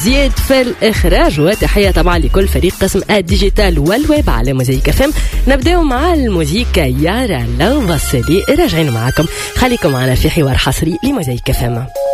زياد في الإخراج، وتحية طبعا لكل فريق قسم الديجيتال والويب على موزايك FM. نبدأ مع الموزيكا يارا لانفاسلي، راجعين معكم، خليكم معنا في حوار حصري لموزايك FM.